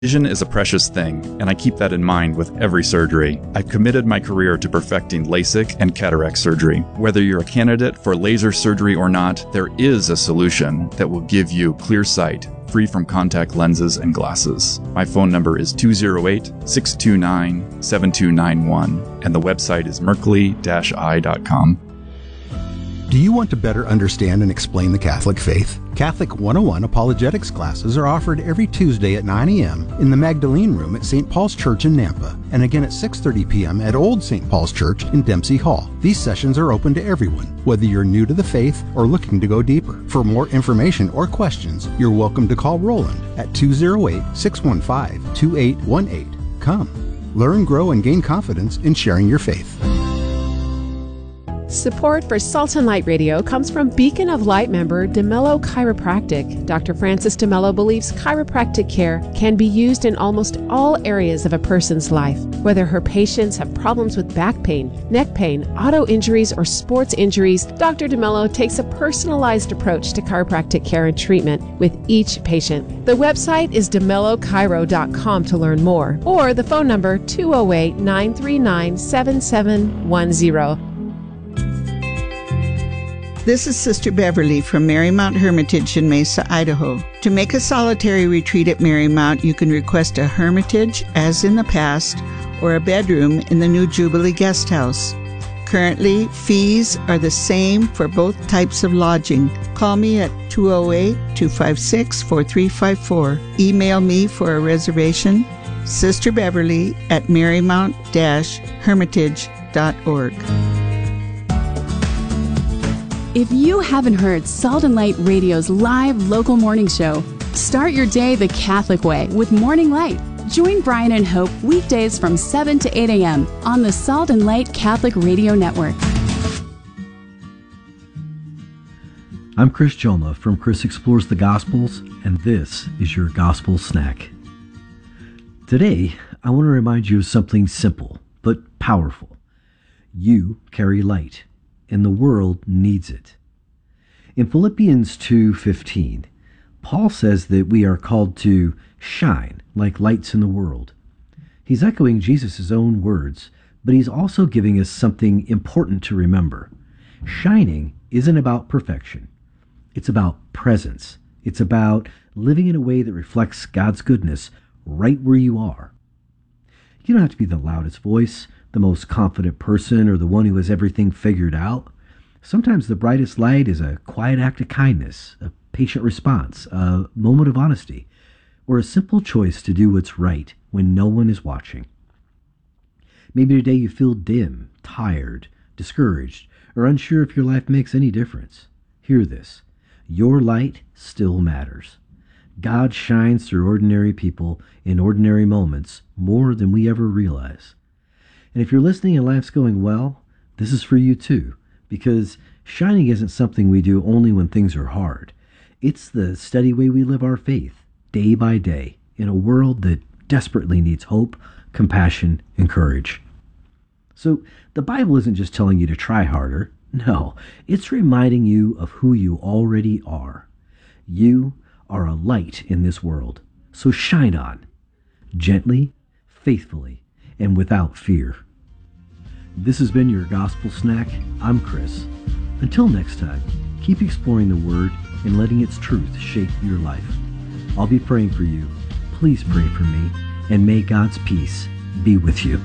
Vision is a precious thing, and I keep that in mind with every surgery. I've committed my career to perfecting LASIK and cataract surgery. Whether you're a candidate for laser surgery or not, there is a solution that will give you clear sight, free from contact lenses and glasses. My phone number is 208-629-7291, and the website is merkley-eye.com. Do you want to better understand and explain the Catholic faith? Catholic 101 apologetics classes are offered every Tuesday at 9 a.m. in the Magdalene Room at St. Paul's Church in Nampa, and again at 6:30 p.m. at Old St. Paul's Church in Dempsey Hall. These sessions are open to everyone, whether you're new to the faith or looking to go deeper. For more information or questions, you're welcome to call Roland at 208-615-2818. Come, learn, grow, and gain confidence in sharing your faith. Support for Salt and Light Radio comes from Beacon of Light member DeMello Chiropractic. Dr. Francis DeMello believes chiropractic care can be used in almost all areas of a person's life. Whether her patients have problems with back pain, neck pain, auto injuries, or sports injuries, Dr. DeMello takes a personalized approach to chiropractic care and treatment with each patient. The website is DeMelloChiro.com to learn more, or the phone number 208-939-7710. This is Sister Beverly from Marymount Hermitage in Mesa, Idaho. To make a solitary retreat at Marymount, you can request a hermitage, as in the past, or a bedroom in the new Jubilee Guest House. Currently, fees are the same for both types of lodging. Call me at 208-256-4354. Email me for a reservation, sisterbeverly@marymount-hermitage.org. If you haven't heard Salt and Light Radio's live local morning show, start your day the Catholic way with Morning Light. Join Brian and Hope weekdays from 7 to 8 a.m. on the Salt and Light Catholic Radio Network. I'm Chris Joma from Chris Explores the Gospels, and this is your Gospel Snack. Today, I want to remind you of something simple but powerful. You carry light, and the world needs it. In Philippians 2:15, Paul says that we are called to shine like lights in the world. He's echoing Jesus' own words, but he's also giving us something important to remember. Shining isn't about perfection. It's about presence. It's about living in a way that reflects God's goodness right where you are. You don't have to be the loudest voice, the most confident person, or the one who has everything figured out. Sometimes the brightest light is a quiet act of kindness, a patient response, a moment of honesty, or a simple choice to do what's right when no one is watching. Maybe today you feel dim, tired, discouraged, or unsure if your life makes any difference. Hear this. Your light still matters. God shines through ordinary people in ordinary moments more than we ever realize. And if you're listening and life's going well, this is for you too, because shining isn't something we do only when things are hard. It's the steady way we live our faith, day by day, in a world that desperately needs hope, compassion, and courage. So the Bible isn't just telling you to try harder. No, it's reminding you of who you already are. You are a light in this world, so shine on, gently, faithfully, and without fear. This has been your Gospel Snack. I'm Chris. Until next time, keep exploring the Word and letting its truth shape your life. I'll be praying for you. Please pray for me, and may God's peace be with you.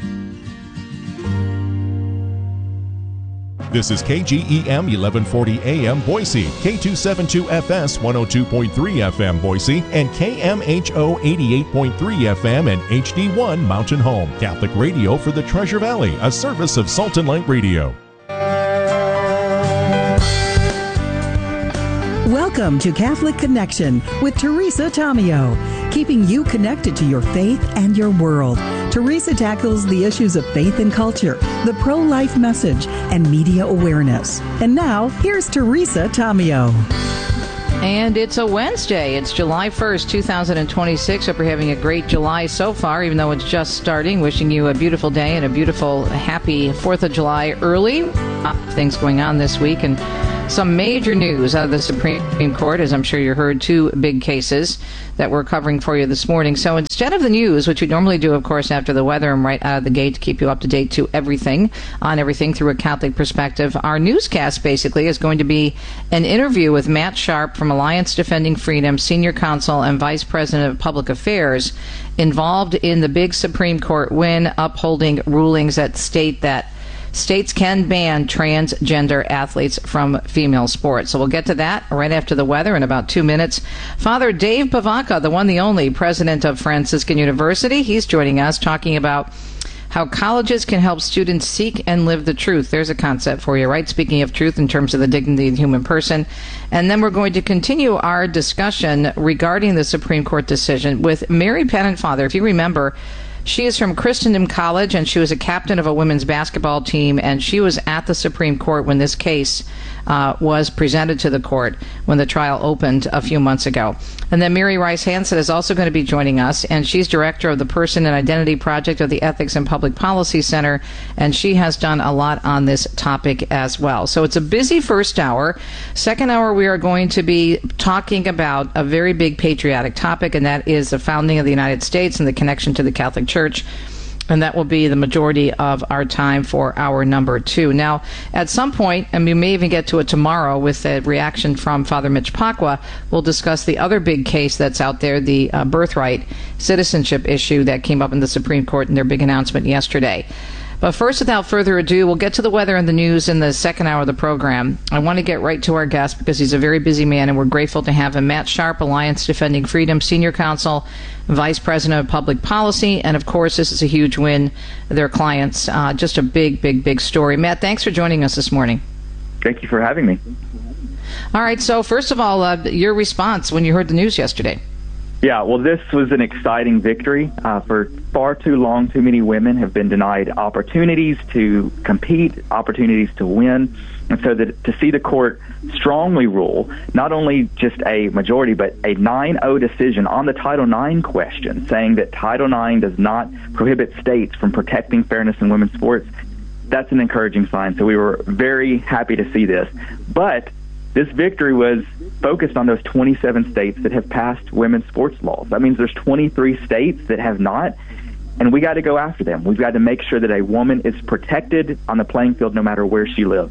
This is KGEM 1140 AM Boise, K272FS 102.3 FM Boise, and KMHO 88.3 FM and HD1 Mountain Home. Catholic radio for the Treasure Valley, a service of Salt and Light Radio. Welcome to Catholic Connection with Teresa Tomeo, keeping you connected to your faith and your world. Teresa tackles the issues of faith and culture, the pro-life message, and media awareness. And now, here's Teresa Tomeo. And it's a Wednesday. It's July 1st, 2026. Hope you're having a great July so far, even though it's just starting. Wishing you a beautiful day and a beautiful, happy 4th of July early. Things going on this week, and Some major news out of the Supreme Court, as I'm sure you heard, two big cases that we're covering for you this morning. So instead of the news, which we normally do, of course, after the weather and right out of the gate to keep you up to date to everything through a Catholic perspective, our newscast basically is going to be an interview with Matt Sharp from Alliance Defending Freedom, Senior Counsel and Vice President of Public Affairs, involved in the big Supreme Court win upholding rulings that state that states can ban transgender athletes from female sports. So we'll get to that right after the weather in about 2 minutes. Father Dave Pivacka, the one, the only president of Franciscan University, he's joining us talking about how colleges can help students seek and live the truth. There's a concept for you, right? Speaking of truth in terms of the dignity of the human person. And then we're going to continue our discussion regarding the Supreme Court decision with Mary Pennant Father. If you remember, she is from Christendom College, and she was a captain of a women's basketball team, and she was at the Supreme Court when this case was presented to the court when the trial opened a few months ago. And then Mary Rice Hansen is also going to be joining us, and she's director of the Person and Identity Project of the Ethics and Public Policy Center, and she has done a lot on this topic as well. So it's a busy first hour. Second hour, we are going to be talking about a very big patriotic topic, and that is the founding of the United States and the connection to the Catholic Church. And that will be the majority of our time for hour number 2. Now, at some point, and we may even get to it tomorrow with a reaction from Father Mitch Pacwa, we'll discuss the other big case that's out there, the birthright citizenship issue that came up in the Supreme Court in their big announcement yesterday. But first, without further ado, we'll get to the weather and the news in the second hour of the program. I want to get right to our guest because he's a very busy man, and we're grateful to have him. Matt Sharp, Alliance Defending Freedom, Senior Counsel, Vice President of Public Policy, and of course, this is a huge win. Their clients, just a big, big, big story. Matt, thanks for joining us this morning. Thank you for having me. All right, so first of all, your response when you heard the news yesterday. Yeah, well, this was an exciting victory. For far too long, too many women have been denied opportunities to compete, opportunities to win. And so to see the court strongly rule, not only just a majority, but a 9-0 decision on the Title IX question, saying that Title IX does not prohibit states from protecting fairness in women's sports, that's an encouraging sign. So we were very happy to see this. But this victory was focused on those 27 states that have passed women's sports laws. That means there's 23 states that have not, and we got to go after them. We've got to make sure that a woman is protected on the playing field no matter where she lives.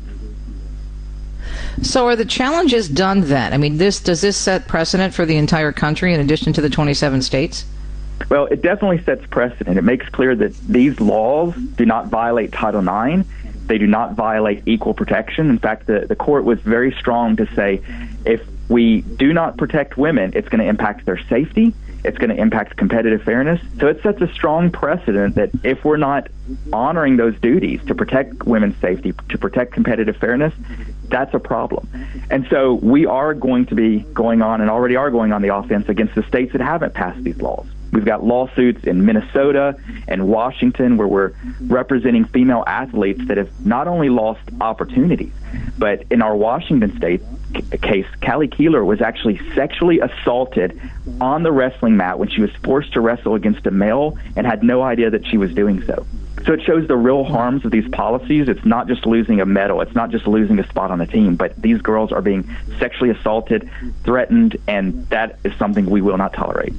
So are the challenges done then? I mean, does this set precedent for the entire country in addition to the 27 states? Well, it definitely sets precedent. It makes clear that these laws do not violate Title IX. They do not violate equal protection. In fact, the court was very strong to say if we do not protect women, it's going to impact their safety. It's going to impact competitive fairness. So it sets a strong precedent that if we're not honoring those duties to protect women's safety, to protect competitive fairness, that's a problem. And so we are going to be going on and already are going on the offense against the states that haven't passed these laws. We've got lawsuits in Minnesota and Washington where we're representing female athletes that have not only lost opportunities, but in our Washington state case, Callie Keeler was actually sexually assaulted on the wrestling mat when she was forced to wrestle against a male and had no idea that she was doing so. So it shows the real harms of these policies. It's not just losing a medal. It's not just losing a spot on the team, but these girls are being sexually assaulted, threatened, and that is something we will not tolerate.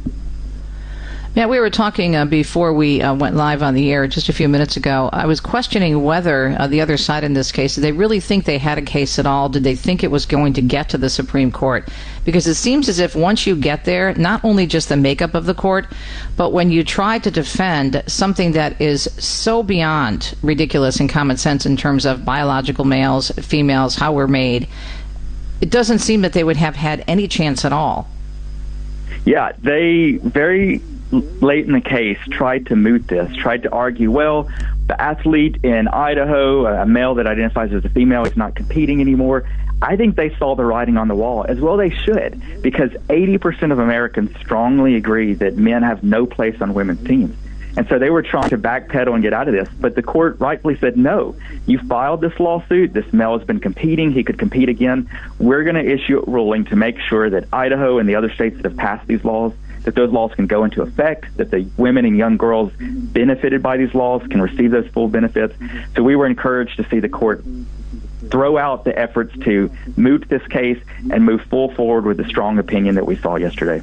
Yeah, we were talking before we went live on the air just a few minutes ago. I was questioning whether the other side in this case, did they really think they had a case at all? Did they think it was going to get to the Supreme Court? Because it seems as if once you get there, not only just the makeup of the court, but when you try to defend something that is so beyond ridiculous and common sense in terms of biological males, females, how we're made, it doesn't seem that they would have had any chance at all. Yeah, they very late in the case tried to moot this, tried to argue, well, the athlete in Idaho, a male that identifies as a female, is not competing anymore. I think they saw the writing on the wall, as well they should, because 80% of Americans strongly agree that men have no place on women's teams. And so they were trying to backpedal and get out of this, but the court rightfully said, no, you filed this lawsuit, this male has been competing, he could compete again. We're going to issue a ruling to make sure that Idaho and the other states that have passed these laws, that those laws can go into effect, that the women and young girls benefited by these laws can receive those full benefits. So we were encouraged to see the court throw out the efforts to moot this case and move full forward with the strong opinion that we saw yesterday.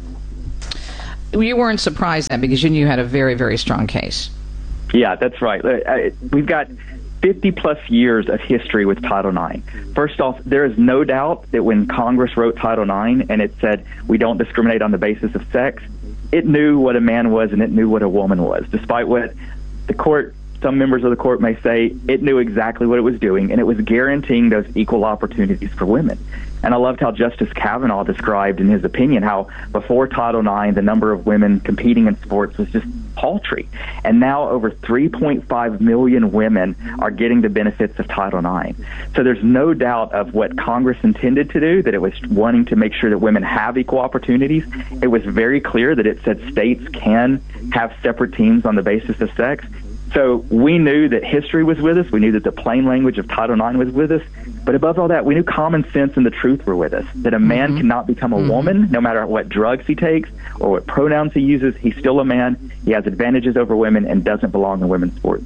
You weren't surprised then because you knew you had a very, very strong case. Yeah, that's right. We've got 50-plus years of history with Title IX. First off, there is no doubt that when Congress wrote Title IX and it said we don't discriminate on the basis of sex, it knew what a man was and it knew what a woman was. Despite what the court, some members of the court may say, it knew exactly what it was doing, and it was guaranteeing those equal opportunities for women. And I loved how Justice Kavanaugh described in his opinion how before Title IX, the number of women competing in sports was just paltry. And now over 3.5 million women are getting the benefits of Title IX. So there's no doubt of what Congress intended to do, that it was wanting to make sure that women have equal opportunities. It was very clear that it said states can have separate teams on the basis of sex. So we knew that history was with us. We knew that the plain language of Title IX was with us. But above all that, we knew common sense and the truth were with us, that a man cannot become a woman no matter what drugs he takes or what pronouns he uses. He's still a man. He has advantages over women and doesn't belong in women's sports.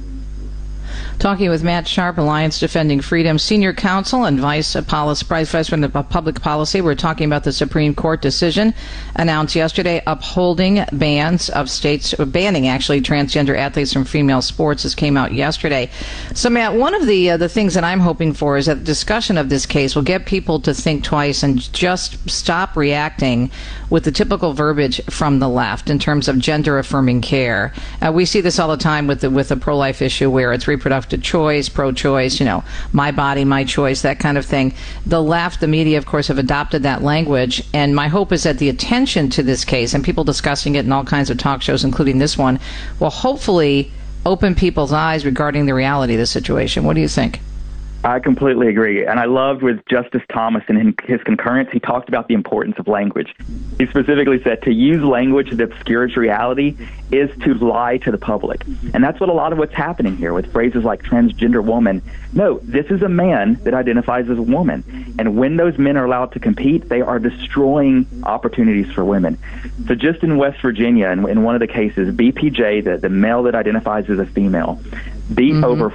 Talking with Matt Sharp, Alliance Defending Freedom Senior Counsel and Vice President of Public Policy. We're talking about the Supreme Court decision announced yesterday upholding bans of states, banning actually transgender athletes from female sports. This came out yesterday. So Matt, one of the things that I'm hoping for is that the discussion of this case will get people to think twice and just stop reacting with the typical verbiage from the left in terms of gender affirming care. We see this all the time with the pro-life issue where it's reproductive choice, pro-choice, my body, my choice, that kind of thing. The left, the media, of course, have adopted that language, and my hope is that the attention to this case and people discussing it in all kinds of talk shows, including this one, will hopefully open people's eyes regarding the reality of the situation. What do you think? I completely agree. And I loved with Justice Thomas and his concurrence, he talked about the importance of language. He specifically said to use language that obscures reality is to lie to the public. And that's what a lot of what's happening here with phrases like transgender woman. No, this is a man that identifies as a woman. And when those men are allowed to compete, they are destroying opportunities for women. So just in West Virginia, in one of the cases, BPJ, the male that identifies as a female, beat over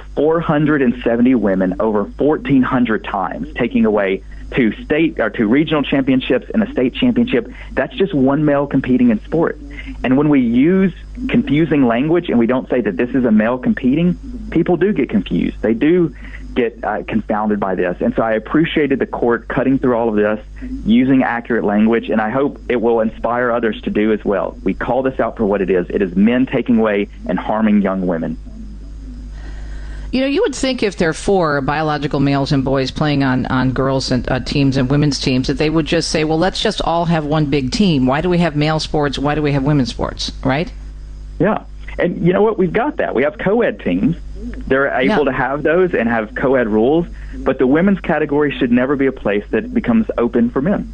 470 women over 1,400 times, taking away two regional championships and a state championship. That's just one male competing in sport. And when we use confusing language and we don't say that this is a male competing, people do get confused. They do get confounded by this. And so I appreciated the court cutting through all of this, using accurate language, and I hope it will inspire others to do as well. We call this out for what it is. It is men taking away and harming young women. You would think if there are four biological males and boys playing on girls' and teams and women's teams, that they would just say, well, let's just all have one big team. Why do we have male sports? Why do we have women's sports? Right? Yeah. And you know what? We've got that. We have co-ed teams. They're able to have those and have co-ed rules. But the women's category should never be a place that becomes open for men.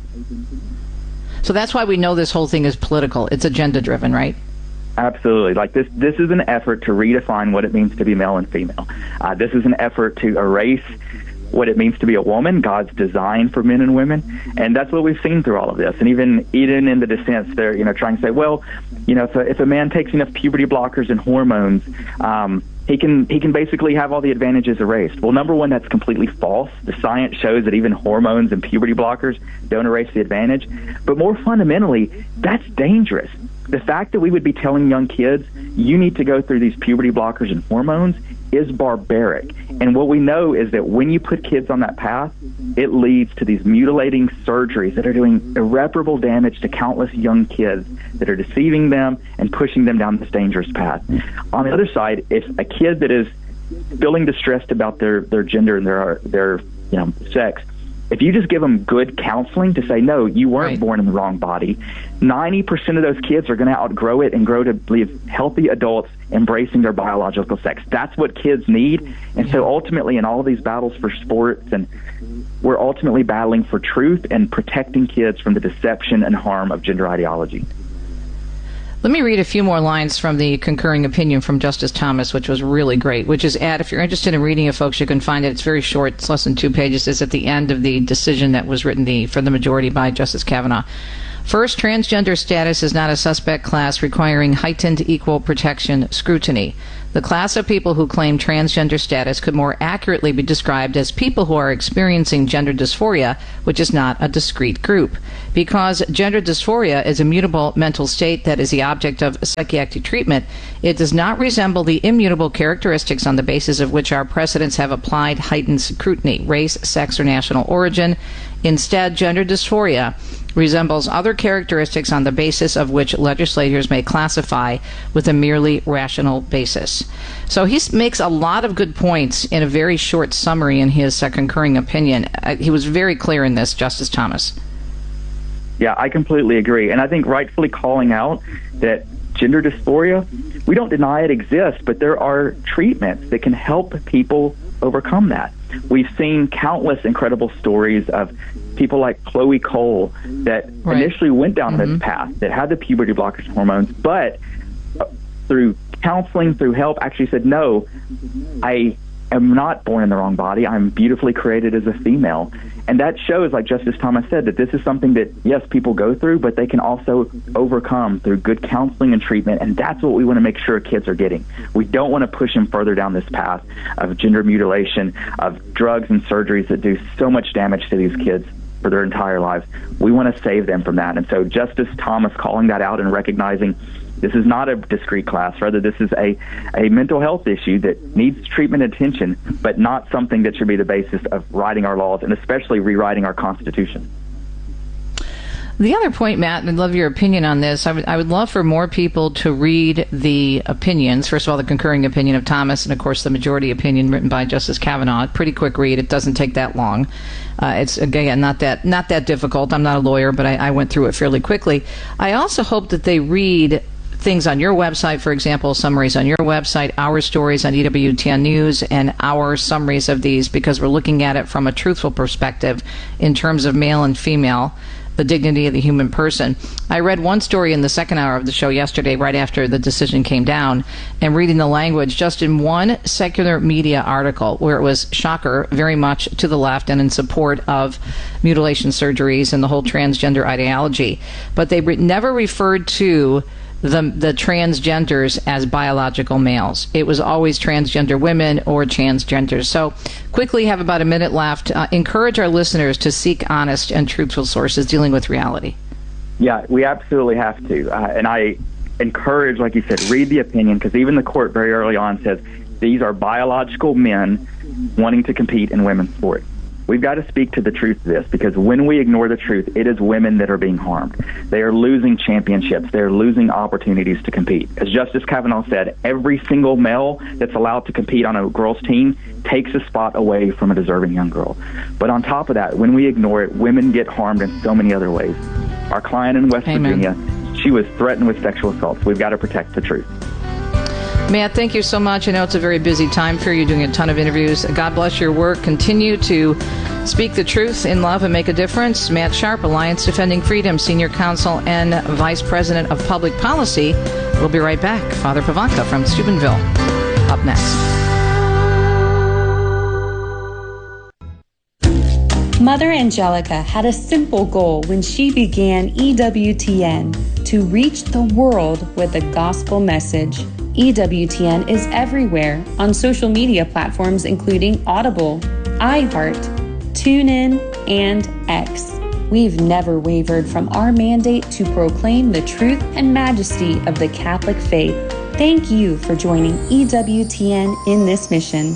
So that's why we know this whole thing is political. It's agenda-driven, right? Absolutely. Like this is an effort to redefine what it means to be male and female. This is an effort to erase what it means to be a woman, God's design for men and women. And that's what we've seen through all of this. And even in the dissents, they're, trying to say, well, if a man takes enough puberty blockers and hormones, he can basically have all the advantages erased. Well, number one, that's completely false. The science shows that even hormones and puberty blockers don't erase the advantage. But more fundamentally, that's dangerous. The fact that we would be telling young kids, you need to go through these puberty blockers and hormones is barbaric. And what we know is that when you put kids on that path, it leads to these mutilating surgeries that are doing irreparable damage to countless young kids that are deceiving them and pushing them down this dangerous path. On the other side, if a kid that is feeling distressed about their gender and their sex, if you just give them good counseling to say, no, you weren't born in the wrong body, 90% of those kids are going to outgrow it and grow to be healthy adults embracing their biological sex. That's what kids need. And so ultimately in all of these battles for sports, and we're ultimately battling for truth and protecting kids from the deception and harm of gender ideology. Let me read a few more lines from the concurring opinion from Justice Thomas, which was really great, which is if you're interested in reading it, folks, you can find it. It's very short. It's less than 2 pages. It's at the end of the decision that was written for the majority by Justice Kavanaugh. First, transgender status is not a suspect class requiring heightened equal protection scrutiny. The class of people who claim transgender status could more accurately be described as people who are experiencing gender dysphoria, which is not a discrete group. Because gender dysphoria is a mutable mental state that is the object of psychiatric treatment, it does not resemble the immutable characteristics on the basis of which our precedents have applied heightened scrutiny, race, sex, or national origin. Instead, gender dysphoria resembles other characteristics on the basis of which legislators may classify with a merely rational basis. So he makes a lot of good points in a very short summary in his concurring opinion. He was very clear in this, Justice Thomas. Yeah, I completely agree. And I think rightfully calling out that gender dysphoria, we don't deny it exists, but there are treatments that can help people overcome that. We've seen countless incredible stories of people like Chloe Cole that initially went down this path, that had the puberty blockers hormones, but through counseling, through help, actually said, no, I am not born in the wrong body. I'm beautifully created as a female. And that shows, like Justice Thomas said, that this is something that, yes, people go through, but they can also overcome through good counseling and treatment, and that's what we want to make sure kids are getting. We don't want to push them further down this path of gender mutilation, of drugs and surgeries that do so much damage to these kids for their entire lives. We want to save them from that. And so Justice Thomas calling that out and recognizing this is not a discrete class. Rather, this is a mental health issue that needs treatment and attention, but not something that should be the basis of writing our laws and especially rewriting our Constitution. The other point, Matt, and I'd love your opinion on this, I would love for more people to read the opinions. First of all, the concurring opinion of Thomas, and of course the majority opinion written by Justice Kavanaugh. Pretty quick read. It doesn't take that long. It's, again, not that difficult. I'm not a lawyer, but I went through it fairly quickly. I also hope that they read things on your website, for example, summaries on your website, our stories on EWTN News, and our summaries of these, because we're looking at it from a truthful perspective in terms of male and female, the dignity of the human person. I read one story in the second hour of the show yesterday, right after the decision came down, and reading the language just in one secular media article where it was, shocker, very much to the left and in support of mutilation surgeries and the whole transgender ideology. But they never referred to the transgenders as biological males. It was always transgender women or transgenders. So quickly, have about a minute left. Encourage our listeners to seek honest and truthful sources dealing with reality. Yeah, we absolutely have to. And I encourage, like you said, read the opinion, because even the court very early on says these are biological men wanting to compete in women's sport. We've got to speak to the truth of this, because when we ignore the truth, it is women that are being harmed. They are losing championships. They are losing opportunities to compete. As Justice Kavanaugh said, every single male that's allowed to compete on a girls' team takes a spot away from a deserving young girl. But on top of that, when we ignore it, women get harmed in so many other ways. Our client in West Virginia, she was threatened with sexual assault. We've got to protect the truth. Matt, thank you so much. I know it's a very busy time for you, doing a ton of interviews. God bless your work. Continue to speak the truth in love and make a difference. Matt Sharp, Alliance Defending Freedom, Senior Counsel and Vice President of Public Policy. We'll be right back. Father Pavanka from Steubenville up next. Mother Angelica had a simple goal when she began EWTN: to reach the world with the gospel message. EWTN is everywhere on social media platforms including Audible, iHeart, TuneIn, and X. We've never wavered from our mandate to proclaim the truth and majesty of the Catholic faith. Thank you for joining EWTN in this mission.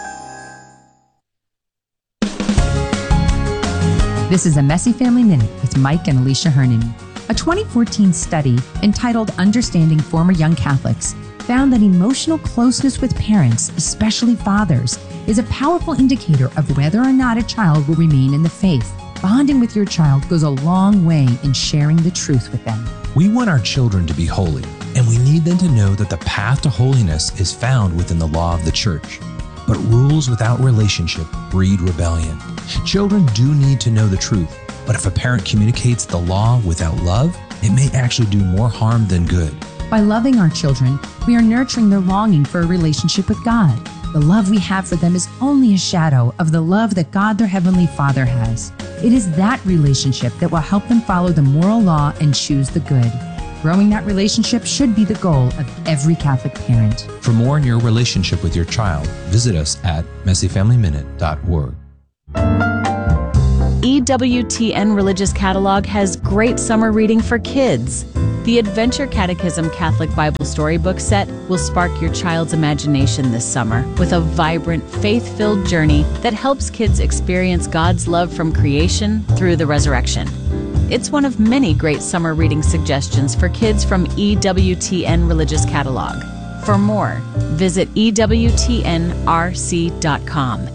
This is a Messy Family Minute with Mike and Alicia Hernon. A 2014 study entitled Understanding Former Young Catholics found that emotional closeness with parents, especially fathers, is a powerful indicator of whether or not a child will remain in the faith. Bonding with your child goes a long way in sharing the truth with them. We want our children to be holy, and we need them to know that the path to holiness is found within the law of the Church. But rules without relationship breed rebellion. Children do need to know the truth, but if a parent communicates the law without love, it may actually do more harm than good. By loving our children, we are nurturing their longing for a relationship with God. The love we have for them is only a shadow of the love that God, their Heavenly Father, has. It is that relationship that will help them follow the moral law and choose the good. Growing that relationship should be the goal of every Catholic parent. For more on your relationship with your child, visit us at messyfamilyminute.org. EWTN Religious Catalog has great summer reading for kids. The Adventure Catechism Catholic Bible Storybook Set will spark your child's imagination this summer with a vibrant, faith-filled journey that helps kids experience God's love from creation through the resurrection. It's one of many great summer reading suggestions for kids from EWTN Religious Catalog. For more, visit EWTNRC.com.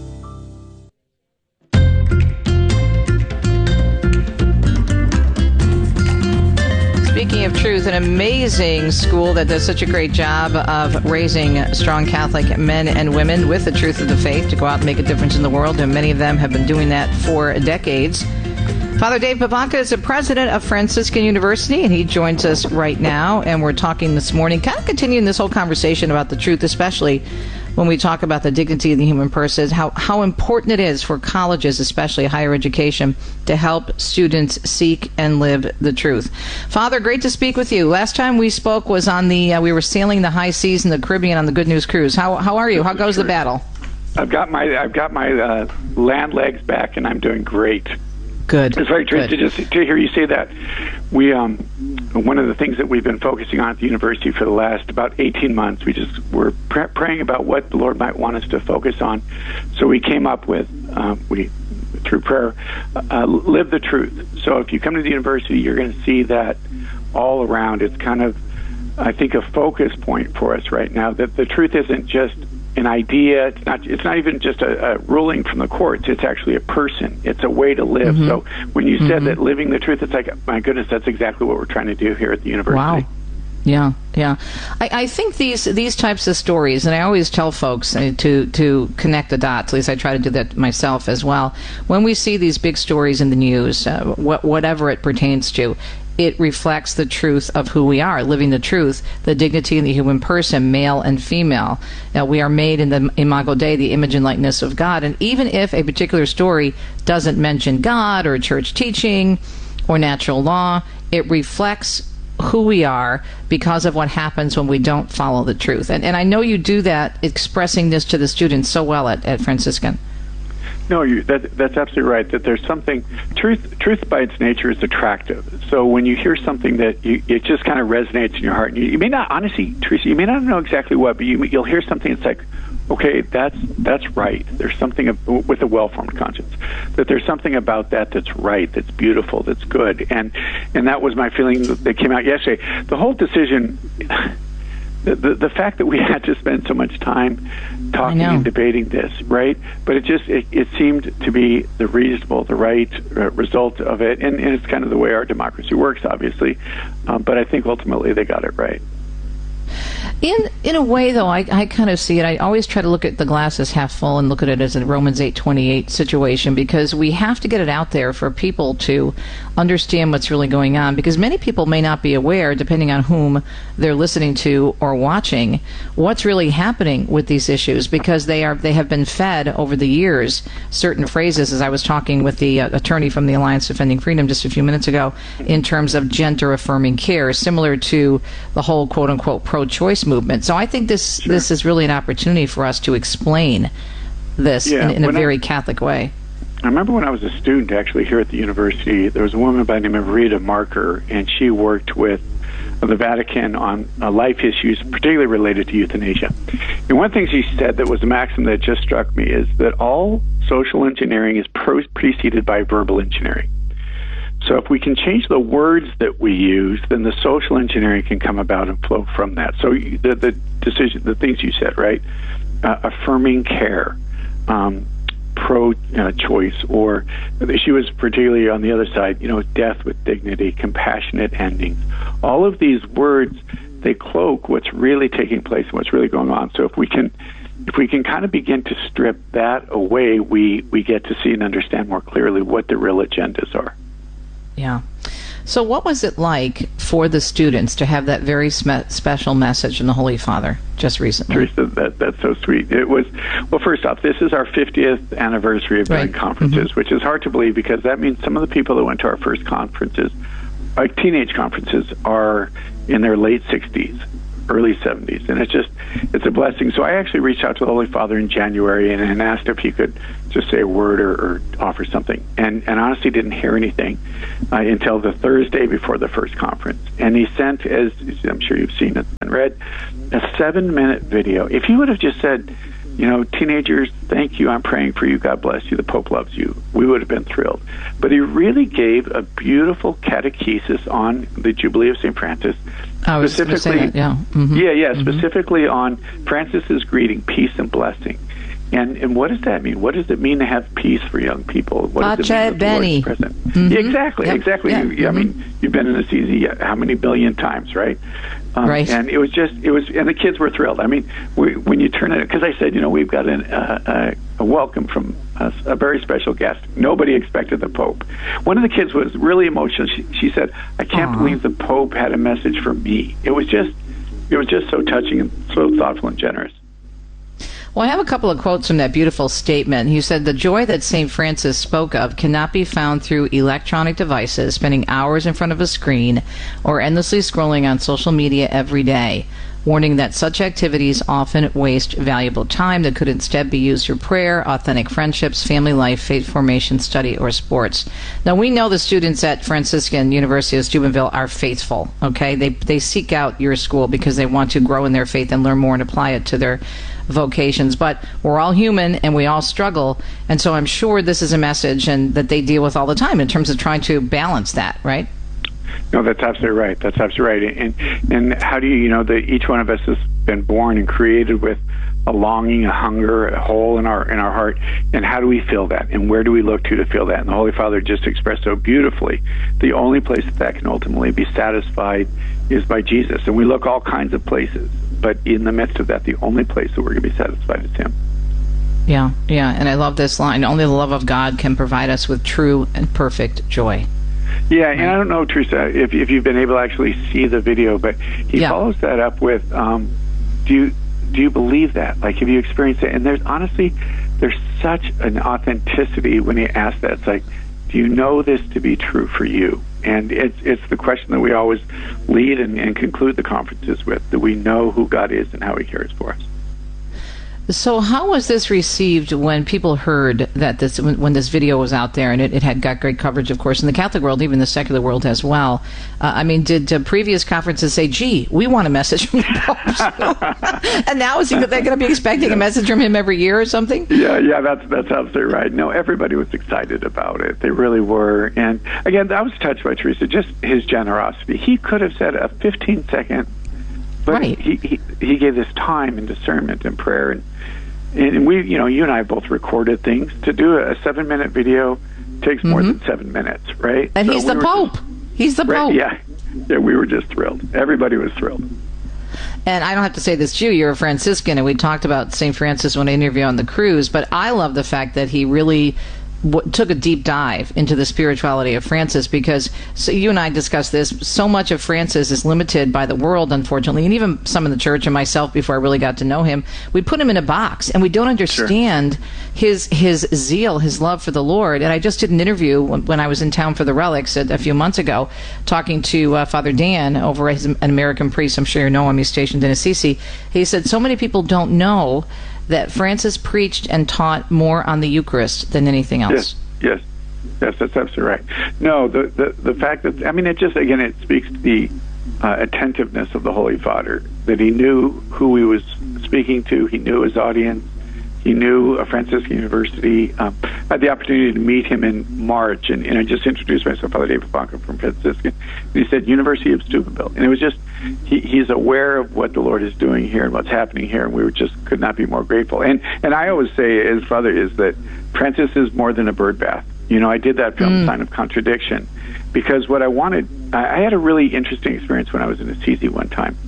Speaking of truth, an amazing school that does such a great job of raising strong Catholic men and women with the truth of the faith to go out and make a difference in the world, and many of them have been doing that for decades. Father Dave Pivonka is the president of Franciscan University, and he joins us right now, and we're talking this morning, kind of continuing this whole conversation about the truth, especially when we talk about the dignity of the human person, how important it is for colleges, especially higher education, to help students seek and live the truth. Father, great to speak with you. Last time we spoke was on the, we were sailing the high seas in the Caribbean on the Good News Cruise. How are you? How goes the battle? I've got my land legs back, and I'm doing great. Good. It's very true to hear you say that. We one of the things that we've been focusing on at the university for the last about 18 months, we're praying about what the Lord might want us to focus on. So we came up with through prayer, live the truth. So if you come to the university, you're going to see that all around. It's kind of, I think, a focus point for us right now. That the truth isn't just an idea. It's not even just a ruling from the courts. It's actually a person. It's a way to live. Mm-hmm. So when you said that living the truth, it's like, my goodness, that's exactly what we're trying to do here at the university. Wow. Yeah. I think these types of stories, and I always tell folks to connect the dots, at least I try to do that myself as well. When we see these big stories in the news, whatever it pertains to, it reflects the truth of who we are, living the truth, the dignity of the human person, male and female. Now, we are made in the Imago Dei, the image and likeness of God. And even if a particular story doesn't mention God or church teaching or natural law, it reflects who we are because of what happens when we don't follow the truth. And I know you do that, expressing this to the students so well at Franciscan. No, that's absolutely right. That there's something, truth by its nature is attractive. So when you hear something that it just kind of resonates in your heart, and you may not, honestly, Teresa, you may not know exactly what, but you'll hear something that's like, okay, that's right. There's something with a well-formed conscience, that there's something about that's right, that's beautiful, that's good, and that was my feeling that came out yesterday. The whole decision. The fact that we had to spend so much time talking and debating this, right? But it seemed to be the right result of it, and it's kind of the way our democracy works, obviously. But I think ultimately they got it right. In a way, though, I kind of see it. I always try to look at the glass as half full and look at it as a Romans 8:28 situation, because we have to get it out there for people to understand what's really going on, because many people may not be aware, depending on whom they're listening to or watching, what's really happening with these issues, because they have been fed over the years certain phrases, as I was talking with the attorney from the Alliance Defending Freedom just a few minutes ago, in terms of gender-affirming care, similar to the whole quote-unquote pro-choice movement. So I think this is really an opportunity for us to explain this in a very Catholic way. I remember when I was a student, actually, here at the university, there was a woman by the name of Rita Marker, and she worked with the Vatican on life issues, particularly related to euthanasia. And one thing she said that was a maxim that just struck me is that all social engineering is preceded by verbal engineering. So if we can change the words that we use, then the social engineering can come about and flow from that. So the things you said, right? Affirming care, pro-choice, or she was particularly on the other side, death with dignity, compassionate endings. All of these words, they cloak what's really taking place and what's really going on. So if we can kind of begin to strip that away, we get to see and understand more clearly what the real agendas are. Yeah. So what was it like for the students to have that very special message from the Holy Father just recently? Teresa, that's so sweet. It was, well, first off, this is our 50th anniversary of doing conferences, which is hard to believe because that means some of the people that went to our first conferences, like teenage conferences, are in their late 60s, early 70s, and it's a blessing. So I actually reached out to the Holy Father in January and asked if he could just say a word or offer something, and honestly didn't hear anything until the Thursday before the first conference. And he sent, as I'm sure you've seen it and read, a 7-minute video. If he would have just said, teenagers, thank you, I'm praying for you, God bless you, the Pope loves you, we would have been thrilled. But he really gave a beautiful catechesis on the Jubilee of St. Francis. I was going to say that, yeah. Mm-hmm. Specifically on Francis's greeting, peace and blessing. And what does that mean? What does it mean to have peace for young people? What does it mean that the Lord is present? Mm-hmm. Yeah, exactly. Yeah. I mean, you've been in Assisi how many billion times, right? Right. And and the kids were thrilled. I mean, when you turn it, because I said, we've got a welcome from a very special guest. Nobody expected the Pope. One of the kids was really emotional. She said, I can't believe the Pope had a message for me. It was just so touching and so thoughtful and generous. Well, I have a couple of quotes from that beautiful statement. He said, the joy that St. Francis spoke of cannot be found through electronic devices, spending hours in front of a screen, or endlessly scrolling on social media every day, warning that such activities often waste valuable time that could instead be used for prayer, authentic friendships, family life, faith formation, study, or sports. Now, we know the students at Franciscan University of Steubenville are faithful, okay? They seek out your school because they want to grow in their faith and learn more and apply it to their vocations, but we're all human and we all struggle, and so I'm sure this is a message and that they deal with all the time in terms of trying to balance that, right? No, that's absolutely right. That's absolutely right. And how do you know that each one of us has been born and created with a longing, a hunger, a hole in our heart, and how do we fill that, and where do we look to fill that? And the Holy Father just expressed so beautifully, the only place that can ultimately be satisfied is by Jesus. And we look all kinds of places, but in the midst of that, the only place that we're going to be satisfied is Him. Yeah, and I love this line, only the love of God can provide us with true and perfect joy. Yeah, and I don't know, Teresa, if you've been able to actually see the video, but he follows that up with, do you believe that? Like, have you experienced it? And there's such an authenticity when he asks that. It's like, do you know this to be true for you? And it's the question that we always lead and conclude the conferences with. Do we know who God is and how He cares for us? So how was this received when people heard that when this video was out there, and it had got great coverage, of course, in the Catholic world, even the secular world as well? Did previous conferences say, gee, we want a message from the Pope? And now they're going to be expecting a message from him every year or something? Yeah, that's absolutely right. No, everybody was excited about it. They really were. And again, I was touched by Teresa, just his generosity. He could have said a 15-second, but right. he gave this time and discernment and prayer, and we, you and I both recorded things. To do a 7-minute video takes more than 7 minutes, right? And so he's the Pope. He's the Pope. Yeah, we were just thrilled. Everybody was thrilled. And I don't have to say this to you. You're a Franciscan, and we talked about St. Francis when I interviewed on the cruise, but I love the fact that he really took a deep dive into the spirituality of Francis, because you and I discussed this. So much of Francis is limited by the world, unfortunately, and even some in the church and myself before I really got to know him. We put him in a box, and we don't understand his zeal, his love for the Lord. And I just did an interview when I was in town for the relics a few months ago, talking to Father Dan over at an American priest. I'm sure you know him. He's stationed in Assisi. He said so many people don't know that Francis preached and taught more on the Eucharist than anything else. Yes, that's absolutely right. No, the fact that, it speaks to the attentiveness of the Holy Father, that he knew who he was speaking to, he knew his audience, he knew Franciscan University. I had the opportunity to meet him in March, and I just introduced myself, Father David Bonka from Franciscan, and he said, University of Steubenville. And it was just, he's aware of what the Lord is doing here and what's happening here, and we could not be more grateful. And I always say, as Father, is that Francis is more than a bird bath. I did that film, Sign of Contradiction, because what I wanted, I had a really interesting experience when I was in Assisi one time.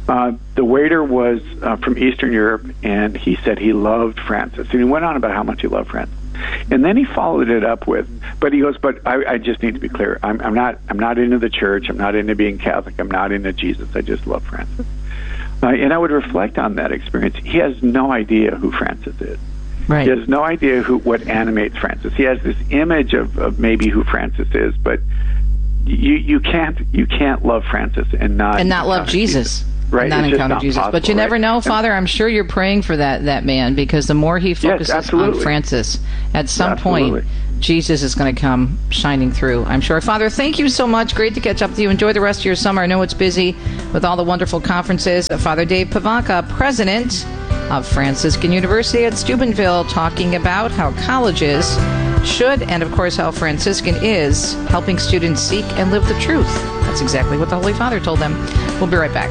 The waiter was from Eastern Europe, and he said he loved Francis. And he went on about how much he loved Francis. And then he followed it up with, but he goes, but I just need to be clear. I'm not into the church. I'm not into being Catholic. I'm not into Jesus. I just love Francis. And I would reflect on that experience. He has no idea who Francis is. Right. He has no idea what animates Francis. He has this image of maybe who Francis is, but you can't love Francis and not love Jesus. Right. Not encounter Jesus. Possible, but you never right? know, Father. I'm sure you're praying for that man, because the more he focuses on Francis, at some point, Jesus is going to come shining through, I'm sure. Father, thank you so much. Great to catch up with you. Enjoy the rest of your summer. I know it's busy with all the wonderful conferences. Father Dave Pivonka, president of Franciscan University at Steubenville, talking about how colleges should, and of course how Franciscan is, helping students seek and live the truth. That's exactly what the Holy Father told them. We'll be right back.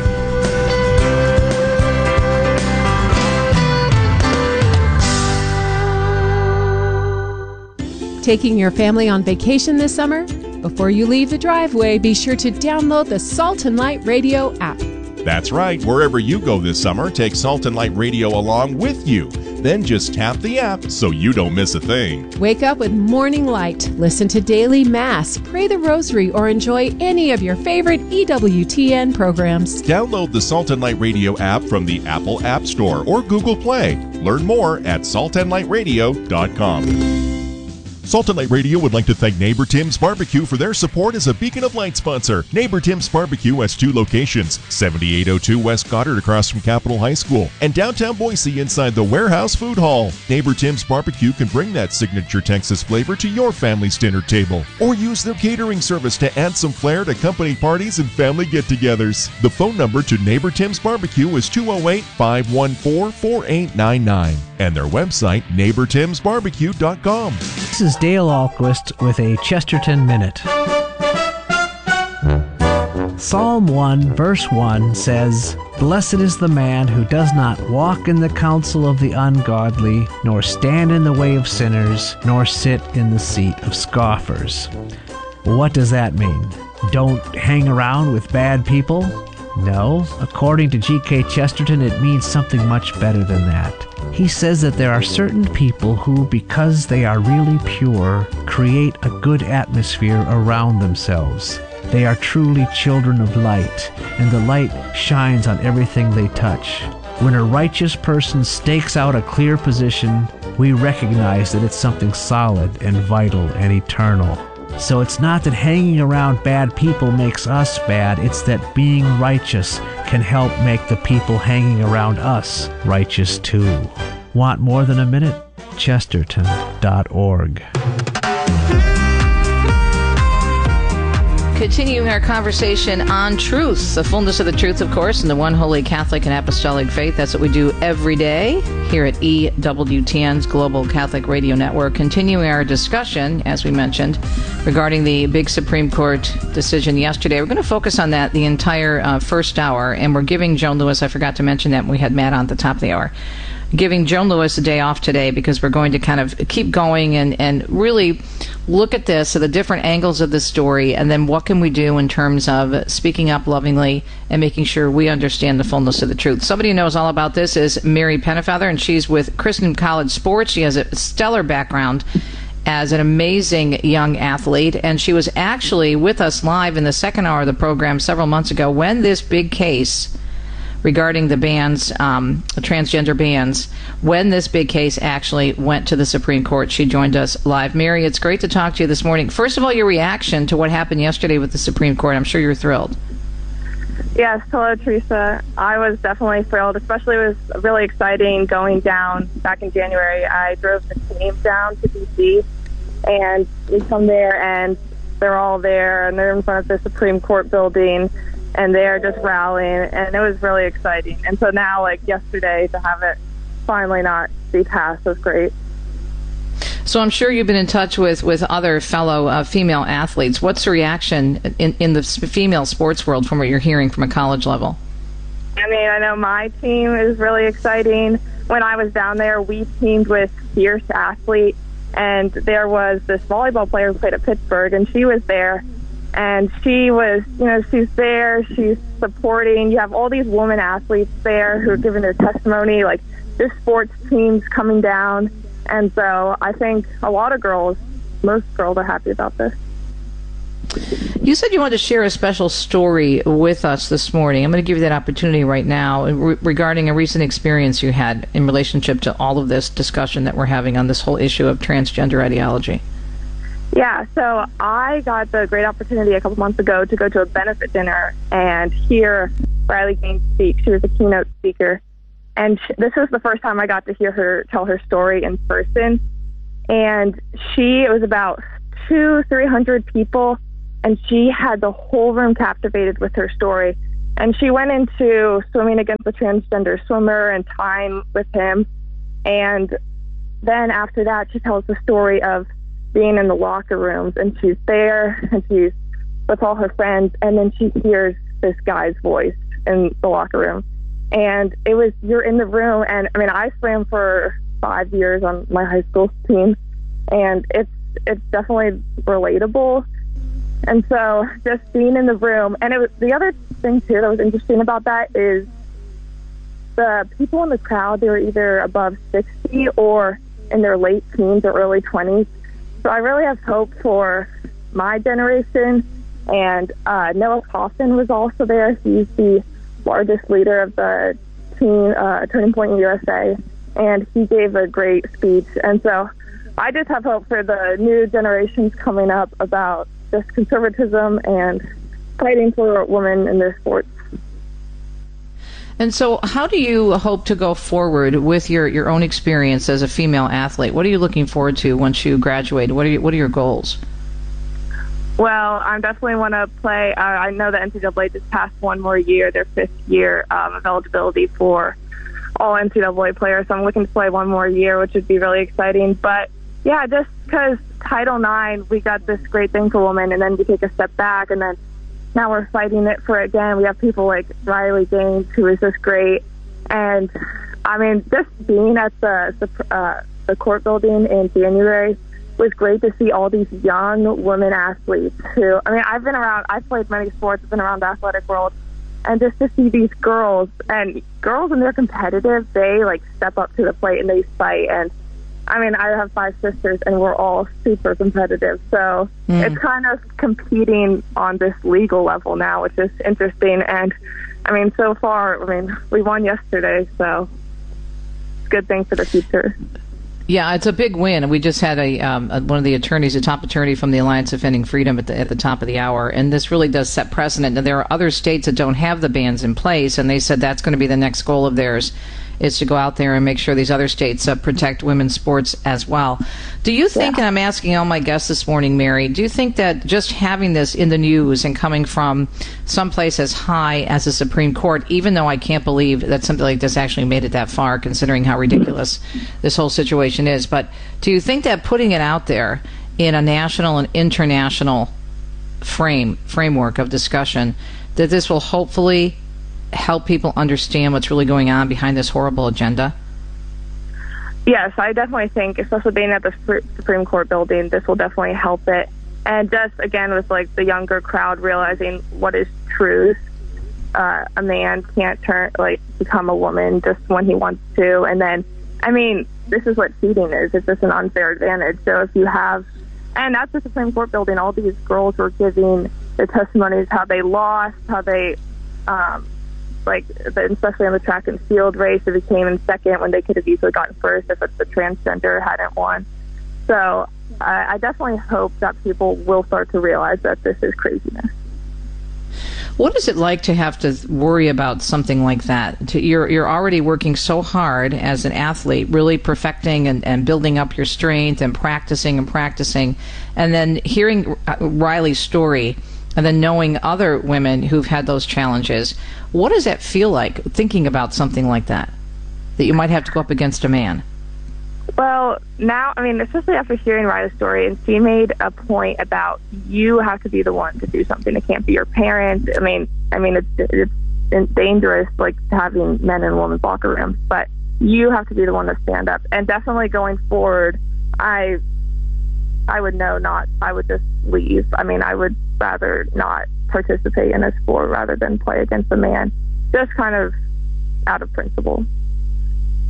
Taking your family on vacation this summer? Before you leave the driveway, be sure to download the Salt and Light Radio app. That's right. Wherever you go this summer, take Salt and Light Radio along with you. Then just tap the app so you don't miss a thing. Wake up with Morning Light, listen to Daily Mass, pray the Rosary, or enjoy any of your favorite EWTN programs. Download the Salt and Light Radio app from the Apple App Store or Google Play. Learn more at saltandlightradio.com. Salt and Light Radio would like to thank Neighbor Tim's Barbecue for their support as a Beacon of Light sponsor. Neighbor Tim's Barbecue has 2 locations, 7802 West Goddard across from Capitol High School, and downtown Boise inside the Warehouse Food Hall. Neighbor Tim's Barbecue can bring that signature Texas flavor to your family's dinner table, or use their catering service to add some flair to company parties and family get-togethers. The phone number to Neighbor Tim's Barbecue is 208-514-4899, and their website, neighbortimsbarbecue.com. This is Dale Ahlquist with a Chesterton Minute. Psalm 1, verse 1 says, "Blessed is the man who does not walk in the counsel of the ungodly, nor stand in the way of sinners, nor sit in the seat of scoffers." What does that mean? Don't hang around with bad people? No. According to G.K. Chesterton, it means something much better than that. He says that there are certain people who, because they are really pure, create a good atmosphere around themselves. They are truly children of light, and the light shines on everything they touch. When a righteous person stakes out a clear position, we recognize that it's something solid and vital and eternal. So it's not that hanging around bad people makes us bad, it's that being righteous can help make the people hanging around us righteous too. Want more than a minute? Chesterton.org. Continuing our conversation on truth, the fullness of the truth, of course, and the one holy Catholic and apostolic faith. That's what we do every day here at EWTN's Global Catholic Radio Network. Continuing our discussion, as we mentioned, regarding the big Supreme Court decision yesterday. We're going to focus on that the entire first hour, and we're giving Joan Lewis, I forgot to mention that when we had Matt on at the top of the hour, giving Joan Lewis a day off today because we're going to kind of keep going and really look at this, at the different angles of the story, and then what can we do in terms of speaking up lovingly and making sure we understand the fullness of the truth. Somebody who knows all about this is Mary Pennefather, and she's with Christian College Sports. She has a stellar background as an amazing young athlete, and she was actually with us live in the second hour of the program several months ago when this big case regarding the bans, transgender bans, when this big case actually went to the Supreme Court. She joined us live. Mary, it's great to talk to you this morning. First of all, your reaction to what happened yesterday with the Supreme Court. I'm sure you're thrilled. Yes, hello, Teresa. I was definitely thrilled, especially it was really exciting going down back in January. I drove the team down to D.C., and we come there, and they're all there, and they're in front of the Supreme Court building, and they're just rallying, and it was really exciting. And so now, like yesterday, to have it finally not be passed was great. So I'm sure you've been in touch with other fellow female athletes. What's the reaction in the female sports world from what you're hearing from a college level? I mean, I know my team is really exciting. When I was down there, we teamed with Fierce Athlete, and there was this volleyball player who played at Pittsburgh, and she was there. And she was, she's there, she's supporting. You have all these women athletes there who are giving their testimony, like this sports team's coming down. And so I think a lot of girls, most girls are happy about this. You said you wanted to share a special story with us this morning. I'm going to give you that opportunity right now regarding a recent experience you had in relationship to all of this discussion that we're having on this whole issue of transgender ideology. Yeah, so I got the great opportunity a couple months ago to go to a benefit dinner and hear Riley Gaines speak. She was a keynote speaker. And this was the first time I got to hear her tell her story in person. And it was about 200-300 people. And she had the whole room captivated with her story. And she went into swimming against a transgender swimmer and time with him. And then after that, she tells the story of being in the locker rooms. And she's there, and she's with all her friends. And then she hears this guy's voice in the locker room. And it was, you're in the room. And, I mean, I swam for 5 years on my high school team. And it's definitely relatable. And so just being in the room, and it was, the other thing too that was interesting about that is the people in the crowd, they were either above 60 or in their late teens or early 20s. So I really have hope for my generation. And Noah Coffin was also there. He's the largest leader of the team, Turning Point USA, and he gave a great speech. And so I just have hope for the new generations coming up about just conservatism and fighting for women in their sports. And so how do you hope to go forward with your own experience as a female athlete? What are you looking forward to once you graduate? What are your goals? Well, I definitely want to play. I know the NCAA just passed one more year, their 5th year of eligibility for all NCAA players. So I'm looking to play one more year, which would be really exciting. But yeah, just because Title IX, we got this great thing for women, and then we take a step back, and then now we're fighting it for it again. We have people like Riley Gaines, who is just great. And I mean, just being at the court building in January was great to see all these young women athletes who, I mean, I've played many sports, I've been around the athletic world, and just to see these girls, and girls when they're competitive, they like step up to the plate and they fight. And I mean, I have 5 sisters and we're all super competitive. So it's kind of competing on this legal level now, which is interesting. And I mean, so far, I mean, we won yesterday, so it's a good thing for the future. Yeah, it's a big win. We just had one of the attorneys, a top attorney from the Alliance Defending Freedom at the top of the hour, and this really does set precedent. And there are other states that don't have the bans in place, and they said that's going to be the next goal of theirs, is to go out there and make sure these other states protect women's sports as well. Do you think, and I'm asking all my guests this morning, Mary, do you think that just having this in the news and coming from someplace as high as the Supreme Court, even though I can't believe that something like this actually made it that far, considering how ridiculous this whole situation is, but do you think that putting it out there in a national and international framework of discussion, that this will hopefully help people understand what's really going on behind this horrible agenda? Yes, I definitely think, especially being at the Supreme Court building, this will definitely help it. And just, again, with like the younger crowd realizing what is truth. A man can't become a woman just when he wants to. And then, I mean, this is what cheating is. It's just an unfair advantage. So if you have, and at the Supreme Court building, all these girls were giving their testimonies, how they lost, how they, especially on the track and field race, they came in second when they could have easily gotten first if the transgender hadn't won. So I definitely hope that people will start to realize that this is craziness. What is it like to have to worry about something like that? You're already working so hard as an athlete, really perfecting and building up your strength and practicing, and then hearing Riley's story, and then knowing other women who've had those challenges. What does that feel like, thinking about something like that you might have to go up against a man? Well, now, I mean, especially after hearing Riley's story, and she made a point about you have to be the one to do something. It can't be your parents. I mean, it's dangerous, like having men and women's locker rooms, but you have to be the one to stand up. And definitely going forward, I would I would just leave. I mean, I would rather not participate in a sport rather than play against a man, just kind of out of principle.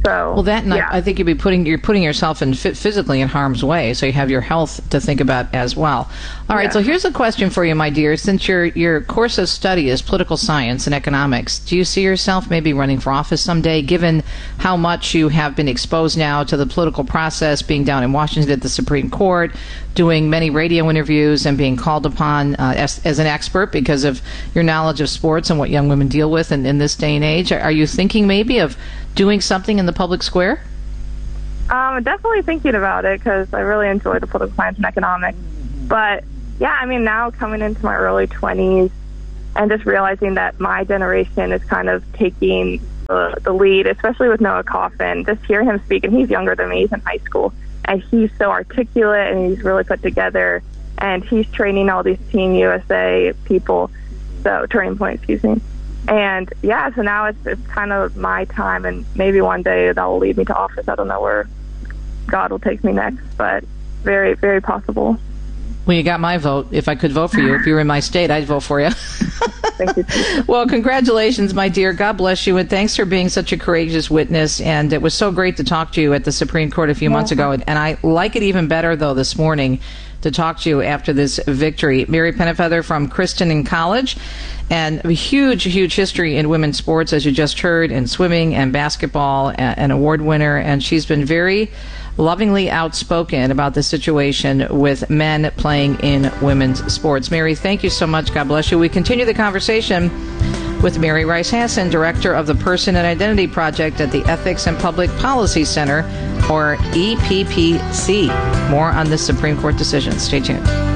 So, well, that and I think you're putting yourself in physically in harm's way, so you have your health to think about as well. All right, so here's a question for you, my dear. Since your course of study is political science and economics, do you see yourself maybe running for office someday, given how much you have been exposed now to the political process, being down in Washington at the Supreme Court, doing many radio interviews, and being called upon as an expert because of your knowledge of sports and what young women deal with in this day and age? Are you thinking maybe of doing something in the public square? Definitely thinking about it because I really enjoy the political science and economics. But, yeah, I mean, now coming into my early 20s and just realizing that my generation is kind of taking the lead, especially with Noah Coffin, just hear him speak, and he's younger than me, he's in high school, and he's so articulate and he's really put together, and he's training all these Team USA people, Turning Point, excuse me. And, yeah, so now it's kind of my time, and maybe one day that will lead me to office. I don't know where God will take me next, but very, very possible. Well, you got my vote. If I could vote for you, if you were in my state, I'd vote for you. Thank you. Well, congratulations, my dear. God bless you, and thanks for being such a courageous witness. And it was so great to talk to you at the Supreme Court a few months ago. And I like it even better, though, this morning to talk to you after this victory. Mary Pennyfeather from Crittenden College, and a huge, huge history in women's sports, as you just heard, in swimming and basketball, an award winner. And she's been very lovingly outspoken about the situation with men playing in women's sports. Mary, thank you so much. God bless you. We continue the conversation with Mary Rice Hasson, Director of the Person and Identity Project at the Ethics and Public Policy Center, or EPPC. More on this Supreme Court decision. Stay tuned.